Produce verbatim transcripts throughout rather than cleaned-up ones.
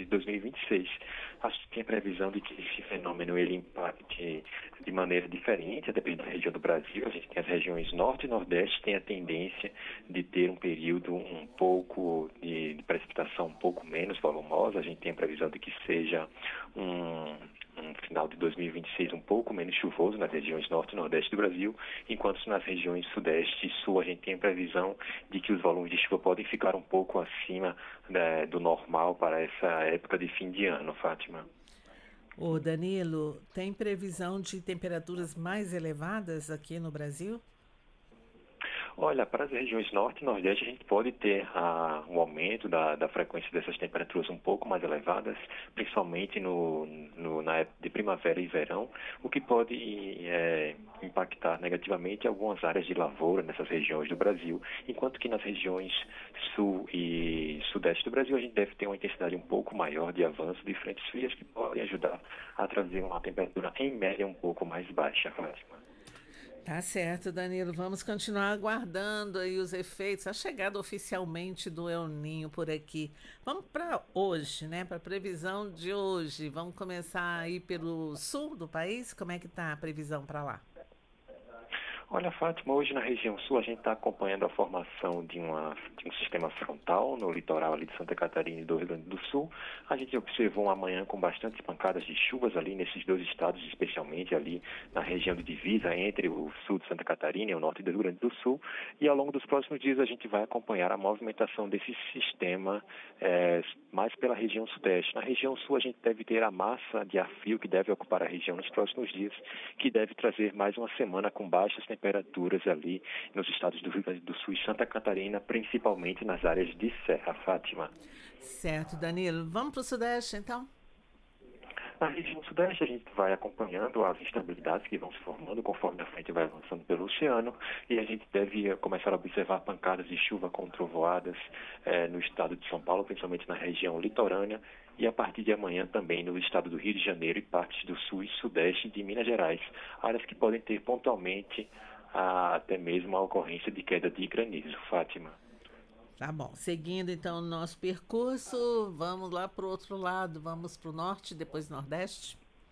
dois mil e vinte e seis. A gente tem a previsão de que esse fenômeno ele impacte de maneira diferente, dependendo da região do Brasil. A gente tem as regiões norte e nordeste, tem a tendência de ter um período um pouco de, de precipitação um pouco menos volumosa. A gente tem a previsão de que seja um, um final de dois mil e vinte e seis um pouco menos chuvoso nas regiões norte e nordeste do Brasil, enquanto nas regiões sudeste e sul a gente tem a previsão de que os volumes de chuva podem ficar um pouco acima, né, do normal para essa época de fim de ano, Fátima. Ô Danilo, tem previsão de temperaturas mais elevadas aqui no Brasil? Olha, para as regiões norte e nordeste a gente pode ter ah, um aumento da, da frequência dessas temperaturas um pouco mais elevadas, principalmente no, no, na época de primavera e verão, o que pode é, impactar negativamente algumas áreas de lavoura nessas regiões do Brasil, enquanto que nas regiões sul e sudeste do Brasil a gente deve ter uma intensidade um pouco maior de avanço de frentes frias que podem ajudar a trazer uma temperatura em média um pouco mais baixa, Fátima. Tá certo, Danilo. Vamos continuar aguardando aí os efeitos, a chegada oficialmente do El Ninho por aqui. Vamos para hoje, né? Para a previsão de hoje. Vamos começar aí pelo sul do país. Como é que tá a previsão para lá? Olha, Fátima, hoje na região sul a gente está acompanhando a formação de, uma, de um sistema frontal no litoral ali de Santa Catarina e do Rio Grande do Sul. A gente observou uma manhã com bastantes pancadas de chuvas ali nesses dois estados, especialmente ali na região de divisa entre o sul de Santa Catarina e o norte do Rio Grande do Sul. E ao longo dos próximos dias a gente vai acompanhar a movimentação desse sistema é, mais pela região sudeste. Na região sul a gente deve ter a massa de ar frio que deve ocupar a região nos próximos dias, que deve trazer mais uma semana com baixas temperaturas temperaturas ali nos estados do Rio Grande do Sul e Santa Catarina, principalmente nas áreas de serra, Fátima. Certo, Danilo. Vamos para o sudeste, então? Na região sudeste, a gente vai acompanhando as instabilidades que vão se formando conforme a frente vai avançando pelo oceano, e a gente deve começar a observar pancadas de chuva com trovoadas eh, no estado de São Paulo, principalmente na região litorânea, e a partir de amanhã também no estado do Rio de Janeiro e partes do sul e sudeste de Minas Gerais, áreas que podem ter pontualmente a, até mesmo a ocorrência de queda de granizo, Fátima. Tá bom. Seguindo então o nosso percurso, vamos lá para o outro lado, vamos para o norte, depois nordeste.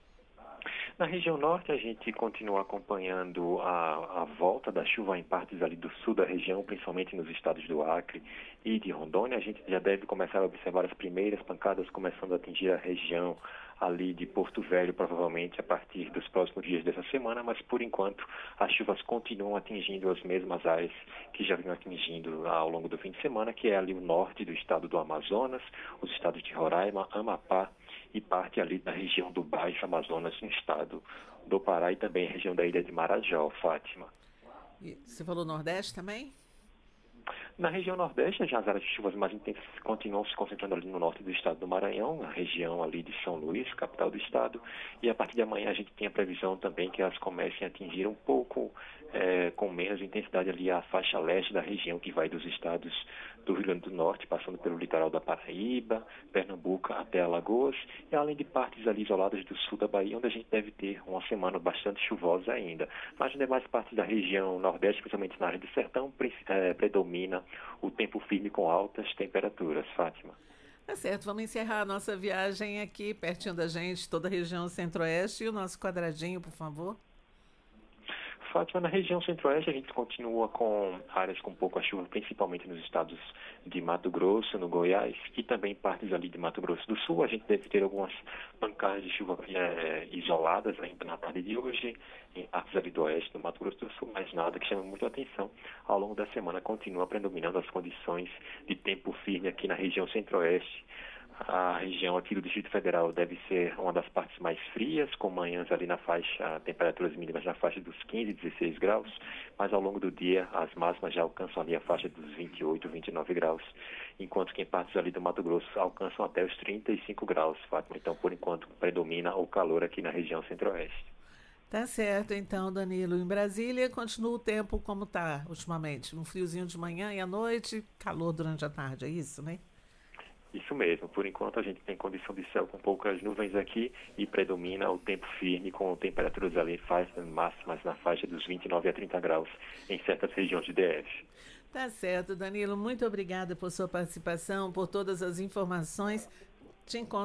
Na região norte, a gente continua acompanhando a, a volta da chuva em partes ali do sul da região, principalmente nos estados do Acre e de Rondônia. A gente já deve começar a observar as primeiras pancadas começando a atingir a região ali de Porto Velho, provavelmente a partir dos próximos dias dessa semana, mas por enquanto as chuvas continuam atingindo as mesmas áreas que já vinham atingindo ao longo do fim de semana, que é ali o norte do estado do Amazonas, os estados de Roraima, Amapá e parte ali da região do Baixo Amazonas, no estado do Pará e também a região da ilha de Marajó, Fátima. E você falou Nordeste também? Na região Nordeste, já as áreas de chuvas mais intensas continuam se concentrando ali no norte do estado do Maranhão, na região ali de São Luís, capital do estado, e a partir de amanhã a gente tem a previsão também que elas comecem a atingir um pouco é, com menos intensidade ali a faixa leste da região, que vai dos estados do Rio Grande do Norte, passando pelo litoral da Paraíba, Pernambuco até Alagoas, e além de partes ali isoladas do sul da Bahia, onde a gente deve ter uma semana bastante chuvosa ainda. Mas nas demais partes da região Nordeste, principalmente na área do Sertão, é, predomina o tempo firme com altas temperaturas, Fátima. Tá certo, vamos encerrar a nossa viagem aqui, pertinho da gente, toda a região centro-oeste, e o nosso quadradinho, por favor. Fátima, na região centro-oeste a gente continua com áreas com pouca chuva, principalmente nos estados de Mato Grosso, no Goiás, e também partes ali de Mato Grosso do Sul. A gente deve ter algumas pancadas de chuva é, isoladas ainda na tarde de hoje, em partes ali do oeste do Mato Grosso do Sul, mas nada que chame muito a atenção. Ao longo da semana continua predominando as condições de tempo firme aqui na região centro-oeste. A região aqui do Distrito Federal deve ser uma das partes mais frias, com manhãs ali na faixa, temperaturas mínimas na faixa dos quinze, dezesseis graus, mas ao longo do dia as máximas já alcançam ali a faixa dos vinte e oito, vinte e nove graus, enquanto que em partes ali do Mato Grosso alcançam até os trinta e cinco graus, Fátima. Então, por enquanto, predomina o calor aqui na região centro-oeste. Tá certo, então, Danilo. Em Brasília, continua o tempo como está ultimamente. Um friozinho de manhã e à noite, calor durante a tarde, é isso, né? Isso mesmo, por enquanto a gente tem condição de céu com poucas nuvens aqui e predomina o tempo firme com temperaturas ali máximas na faixa dos vinte e nove a trinta graus em certas regiões de D F. Tá certo, Danilo, muito obrigada por sua participação, por todas as informações. Te encontro